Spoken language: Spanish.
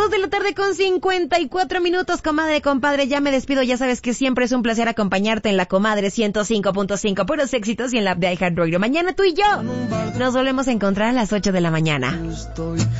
2 de la tarde con 54 minutos, comadre, compadre, ya me despido. Ya sabes que siempre es un placer acompañarte en la Comadre 105.5, puros éxitos, y en la app de iHeartRadio. Mañana tú y yo nos volvemos a encontrar a las 8 de la mañana.